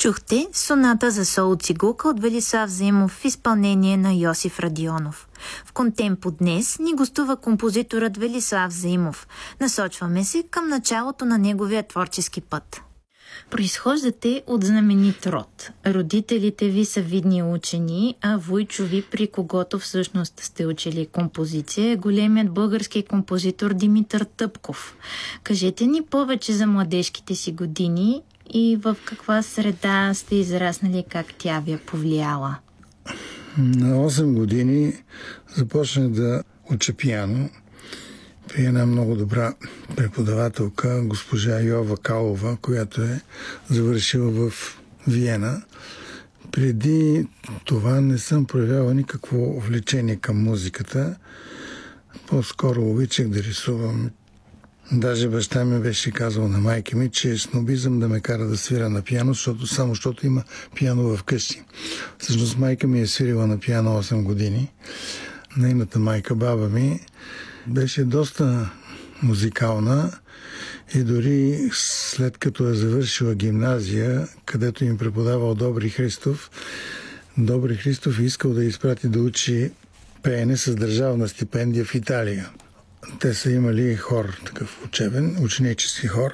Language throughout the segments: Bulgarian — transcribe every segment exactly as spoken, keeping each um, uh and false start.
Чухте соната за соло цигулка от Велислав Заимов в изпълнение на Йосиф Радионов. В Контемпо днес ни гостува композиторът Велислав Заимов. Насочваме се към началото на неговия творчески път. Произхождате от знаменит род. Родителите ви са видни учени, а вуйчо ви, при когото всъщност сте учили композиция, е големият български композитор Димитър Тъпков. Кажете ни повече за младежките си години и в каква среда сте израснали, как тя ви е повлияла. На осем години започнах да уча пиано при една много добра преподавателка, госпожа Йова Калова, която е завършила в Виена. Преди това не съм проявявал никакво влечение към музиката. По-скоро обичах да рисувам. Даже баща ми беше казал на майка ми, че е снобизъм да ме кара да свира на пиано, защото, само защото има пиано в къщи. Всъщност майка ми е свирила на пиано осем години. Нейната майка, баба ми, беше доста музикална и дори след като е завършила гимназия, където им преподавал Добри Христов, Добри Христов искал да изпрати да учи пеене с държавна стипендия в Италия. Те са имали хор, такъв учебен, ученически хор.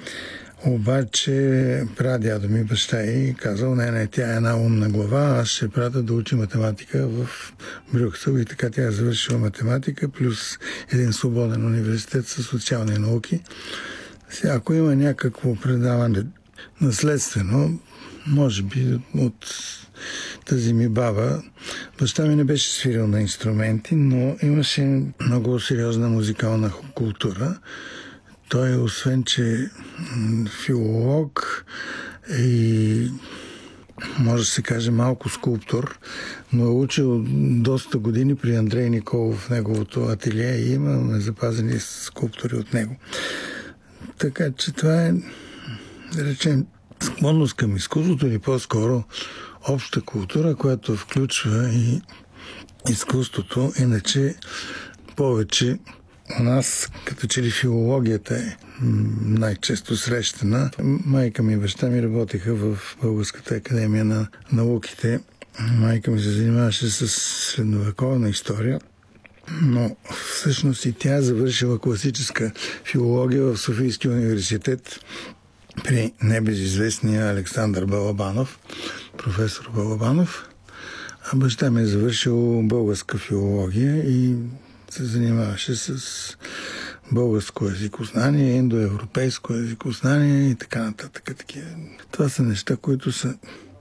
Обаче прадядо ми, баща и казал, не, не, тя е една умна глава, аз ще пратя да учи математика в Брюксел. И така тя е завършила математика, плюс един свободен университет със социални науки. Сега, ако има някакво предаване наследствено, може би от тази ми баба, баща ми не беше свирил на инструменти, но имаше много сериозна музикална култура. Той, освен че филолог и, може да се каже, малко скулптор, но е учил доста години при Андрей Николов в неговото ателие и имаме запазени скулптури от него. Така че това е, да речем, склонност към изкуството или по-скоро обща култура, която включва и изкуството. Иначе повече у нас, като че ли филологията е най-често срещана. Майка ми и баща ми работеха в Българската академия на науките. Майка ми се занимаваше с средновековна история, но всъщност и тя завършила класическа филология в Софийския университет при небезизвестния Александър Балабанов, професор Балабанов. А баща ми е завършил българска филология и се занимаваше с българско езикознание, индоевропейско езикознание и така нататък. Това са неща, които са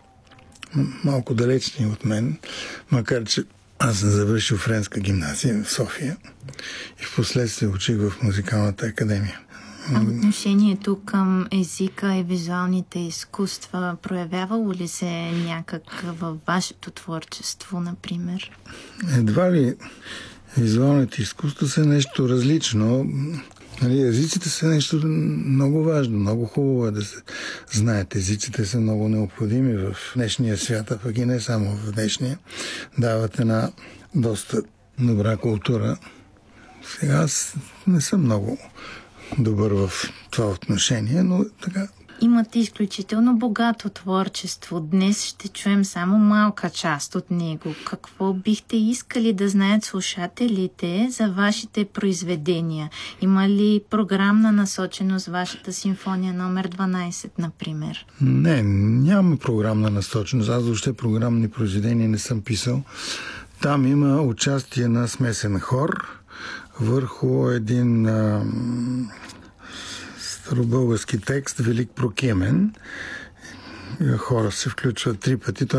малко далечни от мен, макар че аз съм завършил френска гимназия в София и в последствие учих в музикалната академия. А отношението към езика и визуалните изкуства проявявало ли се някак във вашето творчество, например? Едва ли визуалните изкуства са нещо различно. Нали, езиците са нещо много важно, много хубаво е да се знаят. Езиците са много необходими в днешния свят, а пък и не само в днешния. Дават една доста добра култура. Сега аз не съм много добър в това отношение, но така. Имате изключително богато творчество. Днес ще чуем само малка част от него. Какво бихте искали да знаят слушателите за вашите произведения? Има ли програмна насоченост вашата симфония номер дванайсет, например? Не, няма програмна насоченост. Аз въобще програмни произведения не съм писал. Там има участие на смесен хор върху един а, старобългарски текст, Велик Прокемен. Хора се включват три пъти.